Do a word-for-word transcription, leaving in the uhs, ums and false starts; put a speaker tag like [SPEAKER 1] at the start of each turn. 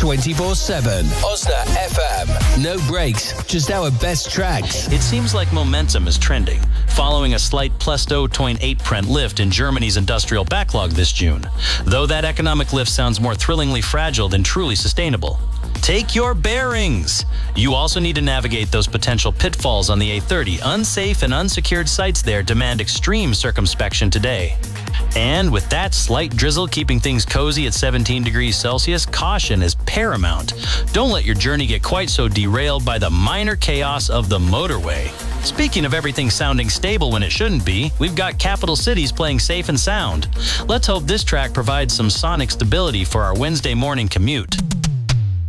[SPEAKER 1] twenty-four seven. Osna F M. No breaks, just our best tracks.
[SPEAKER 2] It seems like momentum is trending, following a slight plus zero point eight percent lift in Germany's industrial backlog this June, though that economic lift sounds more thrillingly fragile than truly sustainable. Take your bearings. You also need to navigate those potential pitfalls on the A thirty. Unsafe and unsecured sites there demand extreme circumspection today. And with that slight drizzle keeping things cozy at seventeen degrees Celsius, caution is paramount. Don't let your journey get quite so derailed by the minor chaos of the motorway. Speaking of everything sounding stable when it shouldn't be, we've got capital cities playing safe and sound. Let's hope this track provides some sonic stability for our Wednesday morning commute.